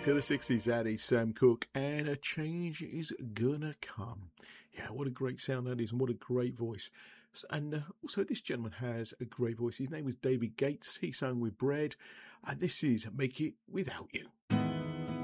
back to the 60s. That is Sam Cooke, and a change is gonna come. Yeah, what a great sound that is, and what a great voice. And also, this gentleman has a great voice. His name was David Gates. He sang with Bread, and this is Make It Without You.